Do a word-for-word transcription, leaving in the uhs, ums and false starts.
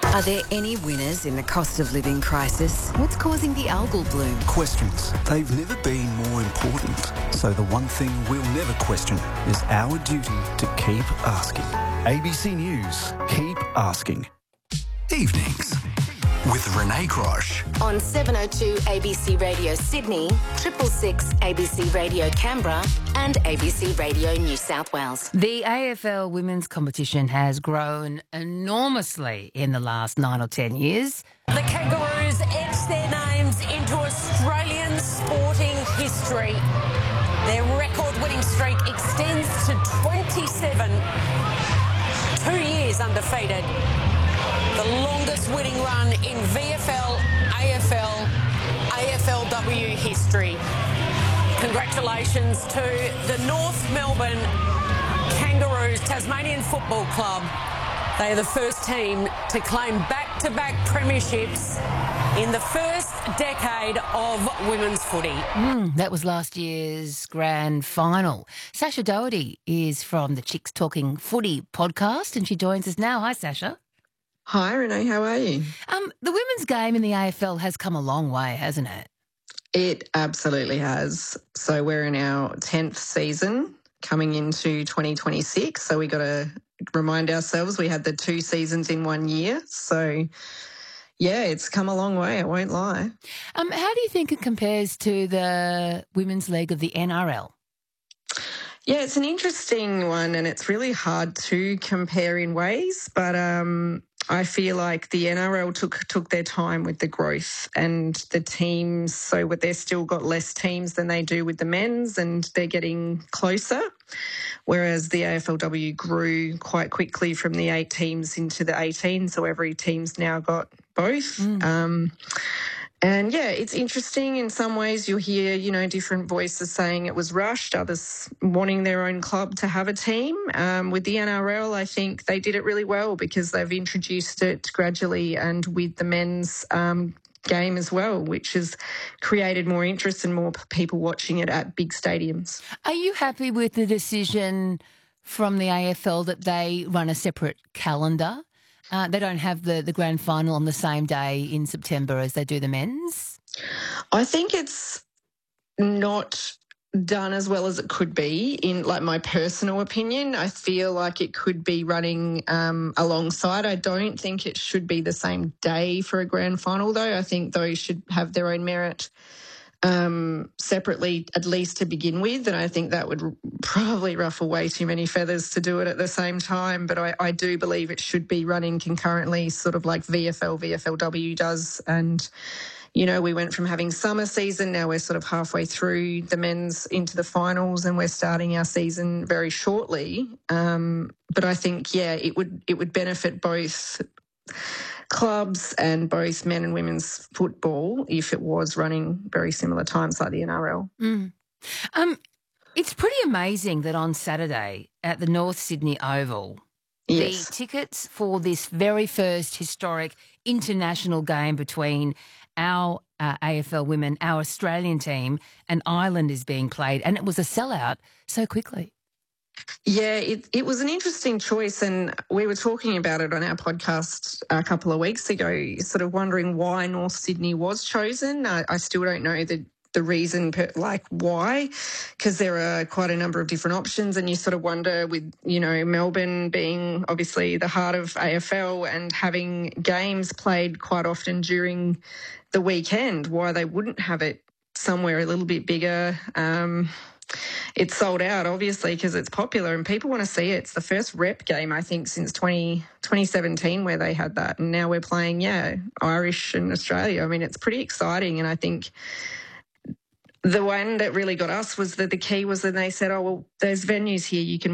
Are there any winners in the cost of living crisis? What's causing the algal bloom? Questions. They've never been more important. So the one thing we'll never question is our duty to keep asking. A B C News. Keep asking. Evenings with Renee Crosh. On seven oh two A B C Radio Sydney, triple six A B C Radio Canberra and A B C Radio New South Wales. The A F L women's competition has grown enormously in the last nine or ten years. The Kangaroos etched their names into Australian sporting history. Their record-winning streak extends to twenty-seven, two years undefeated. The longest winning run in V F L, A F L, A F L W history. Congratulations to the North Melbourne Kangaroos Tasmanian Football Club. They are the first team to claim back-to-back premierships in the first decade of women's footy. Mm, that was last year's grand final. Sasha Doherty is from the Chicks Talking Footy podcast and she joins us now. Hi, Sasha. Hi, Renee. How are you? Um, the women's game in the A F L has come a long way, hasn't it? It absolutely has. So we're in our tenth season coming into twenty twenty-six. So we got to remind ourselves we had the two seasons in one year. So, yeah, it's come a long way, I won't lie. Um, how do you think it compares to the Women's League of the N R L? Yeah, it's an interesting one and it's really hard to compare in ways, but um, I feel like the N R L took took their time with the growth and the teams, so they've still got less teams than they do with the men's and they're getting closer, whereas the A F L W grew quite quickly from the eight teams into the eighteen, so every team's now got both. Mm. Um And, yeah, it's interesting. In some ways you'll hear, you know, different voices saying it was rushed, others wanting their own club to have a team. Um, with the N R L, I think they did it really well because they've introduced it gradually and with the men's um, game as well, which has created more interest and more people watching it at big stadiums. Are you happy with the decision from the A F L that they run a separate calendar? Uh, they don't have the, the grand final on the same day in September as they do the men's? I think it's not done as well as it could be, in like my personal opinion. I feel like it could be running um, alongside. I don't think it should be the same day for a grand final, though. I think those should have their own merit um, separately, at least to begin with. And I think that would probably ruffle way too many feathers to do it at the same time. But I, I do believe it should be running concurrently, sort of like V F L, V F L W does. And, you know, we went from having summer season, now we're sort of halfway through the men's into the finals and we're starting our season very shortly. Um, but I think, yeah, it would it would benefit both clubs and both men and women's football if it was running very similar times like the N R L. Mm. Um, it's pretty amazing that on Saturday at the North Sydney Oval, yes, the tickets for this very first historic international game between our uh, A F L women, our Australian team, and Ireland is being played, and it was a sellout so quickly. Yeah, it, it was an interesting choice, and we were talking about it on our podcast a couple of weeks ago, sort of wondering why North Sydney was chosen. I, I still don't know the the reason, per, like why, because there are quite a number of different options, and you sort of wonder with, you know, Melbourne being obviously the heart of A F L and having games played quite often during the weekend, why they wouldn't have it somewhere a little bit bigger. Um It's sold out, obviously, because it's popular and people want to see it. It's the first rep game, I think, since twenty, twenty seventeen where they had that. And now we're playing, yeah, Irish and Australia. I mean, it's pretty exciting. And I think the one that really got us was that the key was that they said, oh, well, there's venues here you can